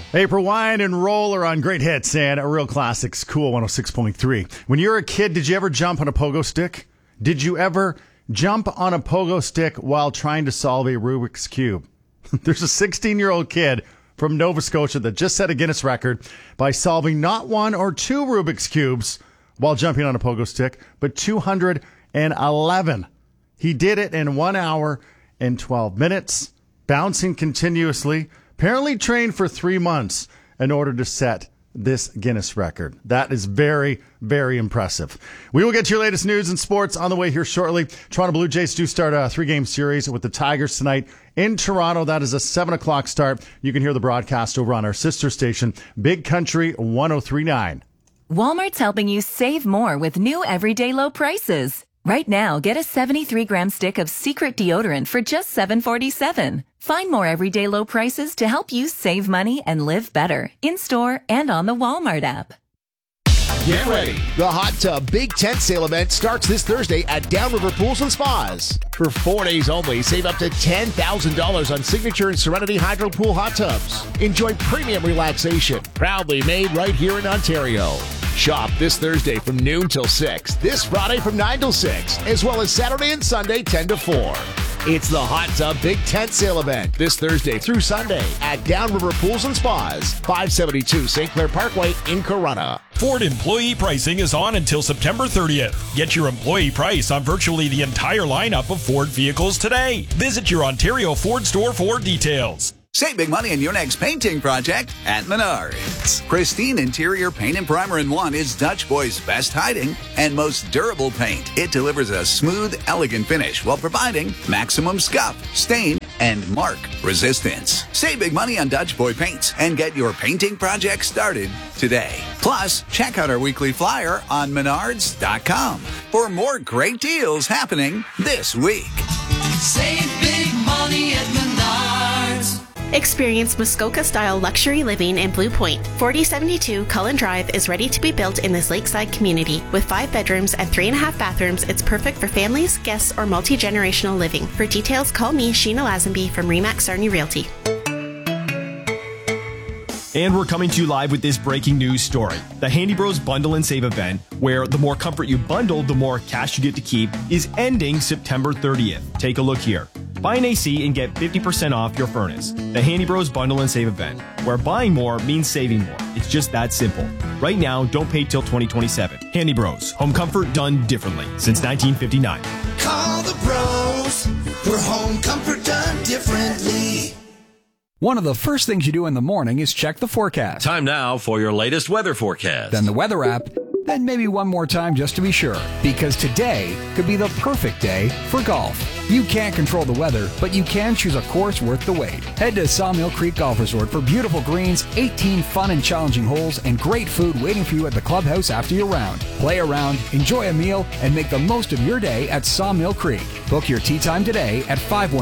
April Wine and Roller on Great Hits and Real Classics, Cool 106.3. When you were a kid, did you ever jump on a pogo stick? Did you ever jump on a pogo stick while trying to solve a Rubik's Cube? There's a 16-year-old kid from Nova Scotia that just set a Guinness record by solving not one or two Rubik's Cubes while jumping on a pogo stick, but 211. He did it in 1 hour and 12 minutes, bouncing continuously. Apparently trained for 3 months in order to set this Guinness record. That is very, very impressive. We will get to your latest news and sports on the way here shortly. Toronto Blue Jays do start a 3-game series with the Tigers tonight in Toronto. That is a 7 o'clock start. You can hear the broadcast over on our sister station, Big Country 103.9. Walmart's helping you save more with new everyday low prices. Right now, get a 73-gram stick of Secret deodorant for just $7.47. Find more everyday low prices to help you save money and live better in-store and on the Walmart app. Get ready. The Hot Tub Big Tent Sale event starts this Thursday at Downriver Pools and Spas. For 4 days only, save up to $10,000 on Signature and Serenity Hydro Pool hot tubs. Enjoy premium relaxation, proudly made right here in Ontario. Shop this Thursday from noon till 6, this Friday from 9 till 6, as well as Saturday and Sunday 10 to 4. It's the Hot Tub Big Tent Sale event this Thursday through Sunday at Downriver Pools and Spas, 572 St. Clair Parkway in Corunna. Ford employee pricing is on until September 30th. Get your employee price on virtually the entire lineup of Ford vehicles today. Visit your Ontario Ford store for details. Save big money on your next painting project at Menards. Pristine interior paint and primer in one is Dutch Boy's best hiding and most durable paint. It delivers a smooth, elegant finish while providing maximum scuff, stain, and mark resistance. Save big money on Dutch Boy paints and get your painting project started today. Plus, check out our weekly flyer on Menards.com for more great deals happening this week. Save big money at Menards. Experience Muskoka-style luxury living in Blue Point. 4072 Cullen Drive is ready to be built in this lakeside community. With 5 bedrooms and 3.5 bathrooms, it's perfect for families, guests, or multi-generational living. For details, call me, Sheena Lazenby from Remax Sarnia Realty. And we're coming to you live with this breaking news story. The Handy Bros Bundle and Save event, where the more comfort you bundle, the more cash you get to keep, is ending September 30th. Take a look here. Buy an AC and get 50% off your furnace. The Handy Bros Bundle and Save event, where buying more means saving more. It's just that simple. Right now, don't pay till 2027. Handy Bros, home comfort done differently since 1959. Call the pros for home comfort done differently. One of the first things you do in the morning is check the forecast. Time now for your latest weather forecast. Then the weather app, then maybe one more time just to be sure. Because today could be the perfect day for golf. You can't control the weather, but you can choose a course worth the wait. Head to Sawmill Creek Golf Resort for beautiful greens, 18 fun and challenging holes, and great food waiting for you at the clubhouse after your round. Play around, enjoy a meal, and make the most of your day at Sawmill Creek. Book your tee time today at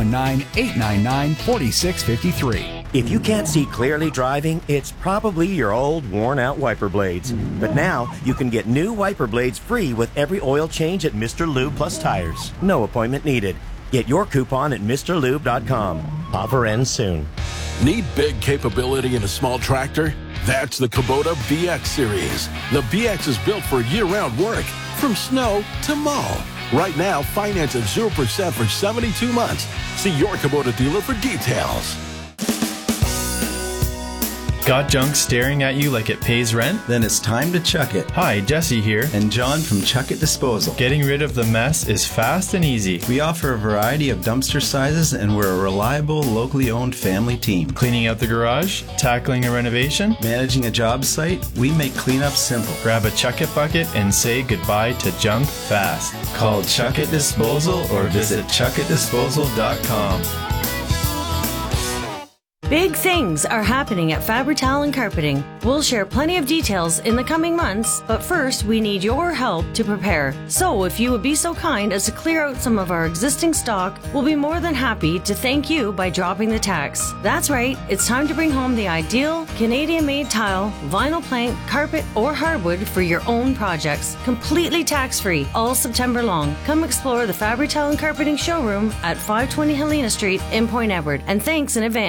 519-899-4653. If you can't see clearly driving, it's probably your old, worn-out wiper blades. But now, you can get new wiper blades free with every oil change at Mr. Lube Plus Tires. No appointment needed. Get your coupon at MrLube.com. Offer ends soon. Need big capability in a small tractor? That's the Kubota BX series. The BX is built for year-round work, from snow to mow. Right now, finance at 0% for 72 months. See your Kubota dealer for details. Got junk staring at you like it pays rent? Then it's time to chuck it. Hi, Jesse here. And John from Chuck It Disposal. Getting rid of the mess is fast and easy. We offer a variety of dumpster sizes and we're a reliable, locally owned family team. Cleaning out the garage? Tackling a renovation? Managing a job site? We make cleanup simple. Grab a Chuck It bucket and say goodbye to junk fast. Call Chuck It Disposal or visit chuckitdisposal.com. Big things are happening at Fabri-Tal and Carpeting. We'll share plenty of details in the coming months, but first we need your help to prepare. So if you would be so kind as to clear out some of our existing stock, we'll be more than happy to thank you by dropping the tax. That's right, it's time to bring home the ideal Canadian-made tile, vinyl plank, carpet, or hardwood for your own projects. Completely tax-free all September long. Come explore the Fabri-Tal and Carpeting showroom at 520 Helena Street in Point Edward, and thanks in advance.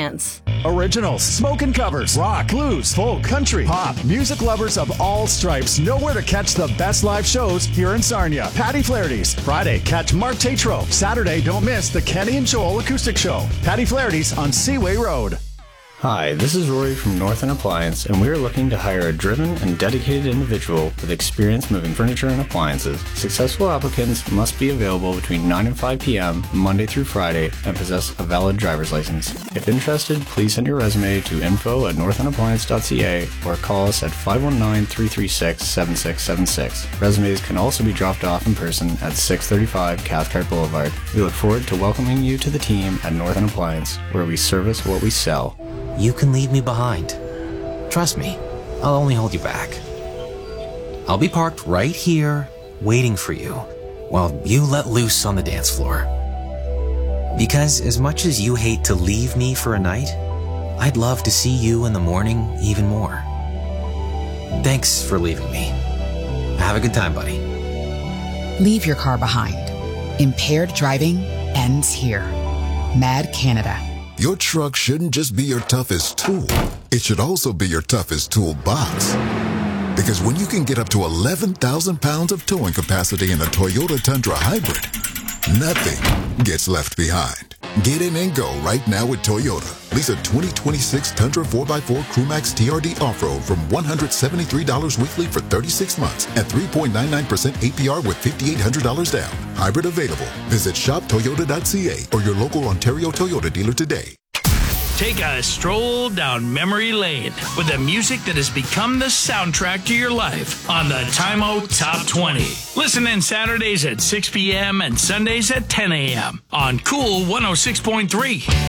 Originals, smokin' covers, rock, blues, folk, country, pop, music lovers of all stripes know where to catch the best live shows here in Sarnia. Patty Flaherty's. Friday, catch Mark Tatro. Saturday, don't miss the Kenny and Joel Acoustic Show. Patty Flaherty's on Seaway Road. Hi, this is Rory from Northern Appliance, and we are looking to hire a driven and dedicated individual with experience moving furniture and appliances. Successful applicants must be available between 9 and 5 p.m. Monday through Friday and possess a valid driver's license. If interested, please send your resume to info@northernappliance.ca or call us at 519-336-7676. Resumes can also be dropped off in person at 635 Cathcart Boulevard. We look forward to welcoming you to the team at Northern Appliance, where we service what we sell. You can leave me behind. Trust me, I'll only hold you back. I'll be parked right here, waiting for you, while you let loose on the dance floor. Because as much as you hate to leave me for a night, I'd love to see you in the morning even more. Thanks for leaving me. Have a good time, buddy. Leave your car behind. Impaired driving ends here. Mad Canada. Your truck shouldn't just be your toughest tool. It should also be your toughest toolbox. Because when you can get up to 11,000 pounds of towing capacity in a Toyota Tundra Hybrid, nothing gets left behind. Get in and go right now with Toyota. Lease a 2026 Tundra 4x4 Crewmax TRD Off-Road from $173 weekly for 36 months at 3.99% APR with $5,800 down. Hybrid available. Visit shoptoyota.ca or your local Ontario Toyota dealer today. Take a stroll down memory lane with the music that has become the soundtrack to your life on the Time Out Top 20. Listen in Saturdays at 6 p.m. and Sundays at 10 a.m. on Cool 106.3.